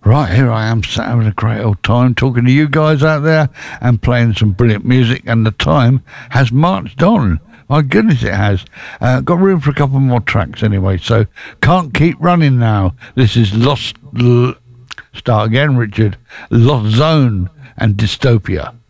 Right, here I am sat having a great old time talking to you guys out there and playing some brilliant music, and the time has marched on. My goodness, it has. Got room for a couple more tracks anyway, so can't keep running now. This is Start again, Richard. Lost Zone and Dystopia.